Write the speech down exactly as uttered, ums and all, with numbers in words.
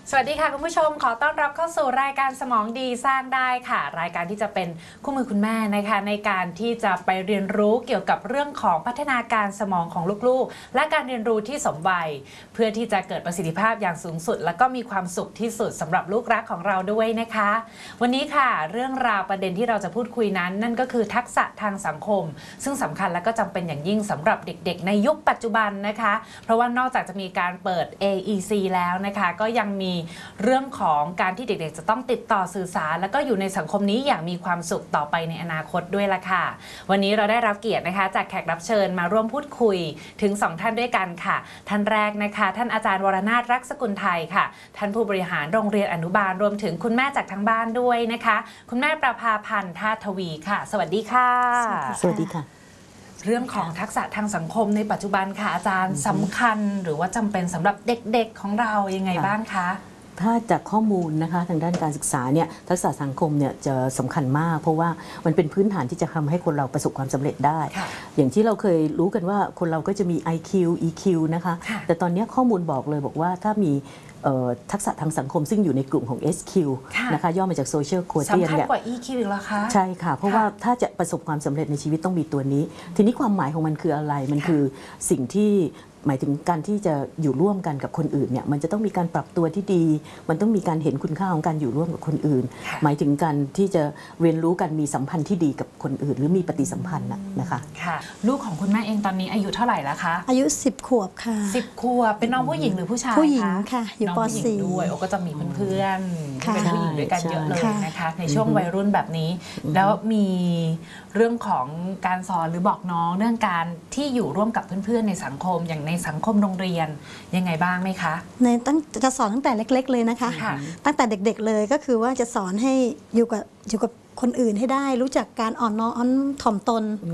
สวัสดีค่ะคุณผู้ชมขอต้อนรับเข้าสู่รายการสมองดีสร้างได้ค่ะรายการที่จะเป็นคู่มือคุณแม่นะคะในการที่จะไปเรียนรู้เกี่ยวกับเรื่องของพัฒนาการสมองของลูกๆและการเรียนรู้ที่สมวัยเพื่อที่จะเกิดประสิทธิภาพอย่างสูงสุดและก็มีความสุขที่สุดสำหรับลูกรักของเราด้วยนะคะวันนี้ค่ะเรื่องราวประเด็นที่เราจะพูดคุยนั้นนั่นก็คือทักษะทางสังคมซึ่งสำคัญและก็จำเป็นอย่างยิ่งสำหรับเด็กๆในยุคปัจจุบันนะคะเพราะว่านอกจากจะมีการเปิด เอ อี ซี แล้วนะคะก็ยังมีเรื่องของการที่เด็กๆจะต้องติดต่อสื่อสารแล้วก็อยู่ในสังคมนี้อย่างมีความสุขต่อไปในอนาคตด้วยล่ะค่ะวันนี้เราได้รับเกียรตินะคะจากแขกรับเชิญมาร่วมพูดคุยถึงสองท่านด้วยกันค่ะท่านแรกนะคะท่านอาจารย์วรนาถรักษกุลไทยค่ะท่านผู้บริหารโรงเรียนอนุบาลรวมถึงคุณแม่จากทางบ้านด้วยนะคะคุณแม่ประภาพันธ์ธาตุทวีค่ะสวัสดีค่ะสวัสดีค่ะเรื่องของทักษะทางสังคมในปัจจุบันค่ะอาจารย์สำคัญหรือว่าจำเป็นสำหรับเด็กๆของเรายังไงบ้างคะถ้าจากข้อมูลนะคะทางด้านการศึกษาเนี่ยทักษะสังคมเนี่ยจะสำคัญมากเพราะว่ามันเป็นพื้นฐานที่จะทำให้คนเราประสบความสำเร็จได้อย่างที่เราเคยรู้กันว่าคนเราก็จะมี ไอ คิว อี คิว นะคะแต่ตอนนี้ข้อมูลบอกเลยบอกว่าถ้ามีทักษะทางสังคมซึ่งอยู่ในกลุ่มของ เอส คิว นะคะย่อมาจาก Social Quotient สำคัญกว่า อี คิว อีกเหรอคะใช่ค่ะเพราะว่าถ้าจะประสบความสำเร็จในชีวิตต้องมีตัวนี้ทีนี้ความหมายของมันคืออะไรมันคือสิ่งที่หมายถึงการที่จะอยู่ร่วมกันกับคนอื่นเนี่ยมันจะต้องมีการปรับตัวที่ดีมันต้องมีการเห็นคุณค่าของการอยู่ร่วมกับคนอื่นหมายถึงการที่จะเรียนรู้กันมีสัมพันธ์ที่ดีกับคนอื่นหรือมีปฏิสัมพันธ์นะคะค่ะลูกของคุณแม่เองตอนนี้อายุเท่าไหร่แล้วคะอายุสิบขวบค่ะสิบขวบเป็นน้องผู้หญิงหรือผู้ชายผู้หญิงค่ะอยู่ป .สี่ด้วยโอ้ก็จะมีเพื่อนๆที่เป็นผู้หญิงด้วยกันเยอะเลยนะคะในช่วงวัยรุ่นแบบนี้แล้วมีเรื่องของการสอนหรือบอกน้องเรื่องการที่อยู่ร่วมกับเพื่อนๆในสังคมอย่างในสังคมโรงเรียนยังไงบ้างไหมคะในตั้งจะสอนตั้งแต่เล็กๆเลยนะคะตั้งแต่เด็กๆเลยก็คือว่าจะสอนให้อยู่กับอยู่กับคนอื่นให้ได้รู้จักการอ่อนน้อมถ่อมตน